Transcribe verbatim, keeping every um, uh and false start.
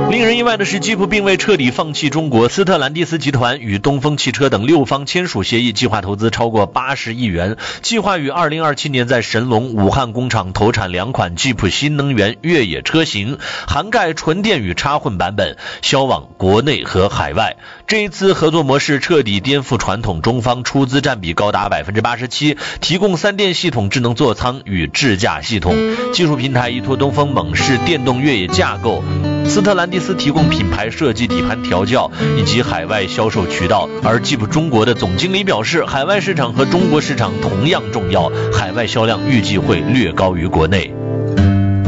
令人意外的是，吉普并未彻底放弃中国。斯特兰蒂斯集团与东风汽车等六方签署协议，计划投资超过八十亿元，计划于二零二七年在神龙武汉工厂投产两款吉普新能源越野车型，涵盖纯电与插混版本，销往国内和海外。这一次合作模式彻底颠覆传统，中方出资占比高达 百分之八十七， 提供三电系统、智能座舱与智驾系统，技术平台依托东风猛士电动越野架构。斯特兰蒂斯提供品牌设计、底盘调教以及海外销售渠道，而吉普中国的总经理表示，海外市场和中国市场同样重要，海外销量预计会略高于国内。